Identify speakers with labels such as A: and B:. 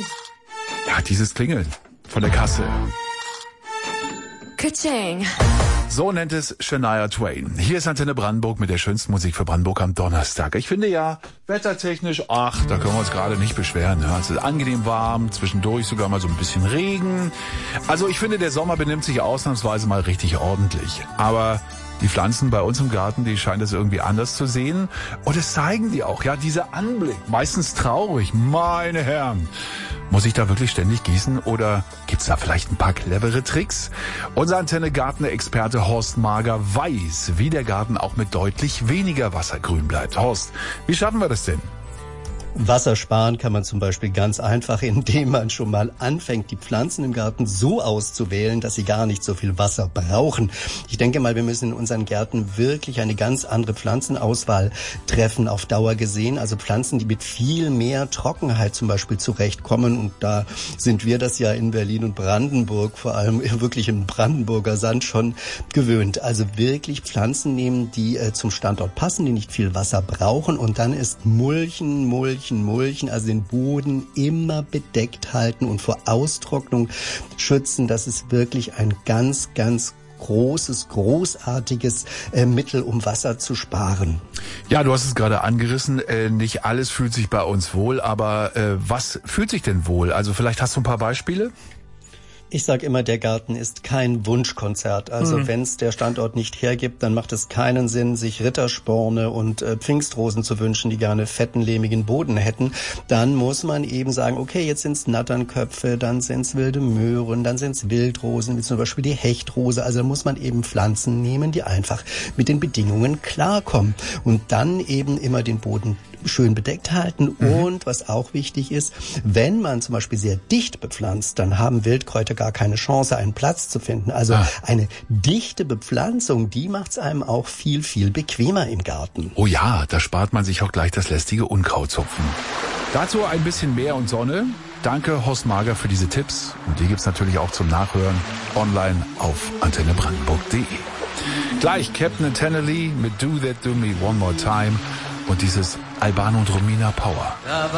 A: Ja, dieses Klingeln von der Kasse.
B: Ka-ching.
A: So nennt es Shania Twain. Hier ist Antenne Brandenburg mit der schönsten Musik für Brandenburg am Donnerstag. Ich finde ja, wettertechnisch, da können wir uns gerade nicht beschweren. Ja. Es ist angenehm warm, zwischendurch sogar mal so ein bisschen Regen. Also ich finde, der Sommer benimmt sich ausnahmsweise mal richtig ordentlich. Aber die Pflanzen bei uns im Garten, die scheinen das irgendwie anders zu sehen. Und das zeigen die auch, ja, dieser Anblick. Meistens traurig, meine Herren. Muss ich da wirklich ständig gießen oder gibt's da vielleicht ein paar clevere Tricks? Unser Antenne-Garten-Experte Horst Mager weiß, wie der Garten auch mit deutlich weniger Wasser grün bleibt. Horst, wie schaffen wir das denn?
C: Wasser sparen kann man zum Beispiel ganz einfach, indem man schon mal anfängt, die Pflanzen im Garten so auszuwählen, dass sie gar nicht so viel Wasser brauchen. Ich denke mal, wir müssen in unseren Gärten wirklich eine ganz andere Pflanzenauswahl treffen, auf Dauer gesehen. Also Pflanzen, die mit viel mehr Trockenheit zum Beispiel zurechtkommen. Und da sind wir das ja in Berlin und Brandenburg, vor allem wirklich im Brandenburger Sand schon gewöhnt. Also wirklich Pflanzen nehmen, die zum Standort passen, die nicht viel Wasser brauchen. Und dann ist Mulchen, also den Boden immer bedeckt halten und vor Austrocknung schützen. Das ist wirklich ein ganz, ganz großartiges Mittel, um Wasser zu sparen.
A: Ja, du hast es gerade angerissen. Nicht alles fühlt sich bei uns wohl, aber was fühlt sich denn wohl? Also vielleicht hast du ein paar Beispiele?
C: Ich sage immer, der Garten ist kein Wunschkonzert. Also wenn es der Standort nicht hergibt, dann macht es keinen Sinn, sich Rittersporne und Pfingstrosen zu wünschen, die gerne fetten, lehmigen Boden hätten. Dann muss man eben sagen, okay, jetzt sind's Natternköpfe, dann sind's wilde Möhren, dann sind's Wildrosen, wie zum Beispiel die Hechtrose. Also da muss man eben Pflanzen nehmen, die einfach mit den Bedingungen klarkommen. Und dann eben immer den Boden schön bedeckt halten. Und was auch wichtig ist, wenn man zum Beispiel sehr dicht bepflanzt, dann haben Wildkräuter gar keine Chance, einen Platz zu finden. Also eine dichte Bepflanzung, die macht's einem auch viel, viel bequemer im Garten.
A: Oh ja, da spart man sich auch gleich das lästige Unkrautzupfen. Dazu ein bisschen mehr und Sonne. Danke Horst Mager für diese Tipps. Und die gibt's natürlich auch zum Nachhören online auf antennebrandenburg.de. Gleich Captain Tennelly mit Do That Do Me One More Time und dieses Albano und Romina Power.